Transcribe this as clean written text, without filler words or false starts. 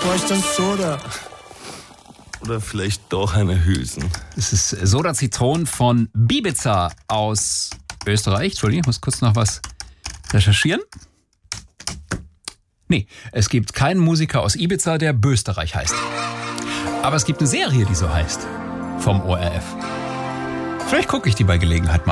bräuchte ein Soda. Oder vielleicht doch eine Hülsen. Es ist Soda Zitron von Bibiza aus Österreich. Entschuldigung, ich muss kurz noch was recherchieren. Nee, es gibt keinen Musiker aus Ibiza, der Bösterreich heißt. Aber es gibt eine Serie, die so heißt. Vom ORF. Vielleicht gucke ich die bei Gelegenheit mal.